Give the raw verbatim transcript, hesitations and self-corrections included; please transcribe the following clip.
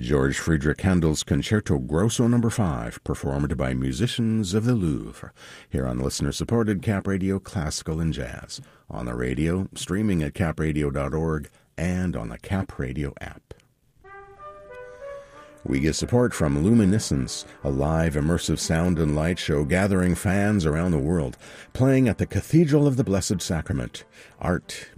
George Friedrich Handel's Concerto Grosso Number five, performed by musicians of the Louvre, here on listener-supported Cap Radio Classical and Jazz, on the radio, streaming at cap radio dot org, and on the Cap Radio app. We get support from Luminiscence, a live immersive sound and light show gathering fans around the world, playing at the Cathedral of the Blessed Sacrament. Art,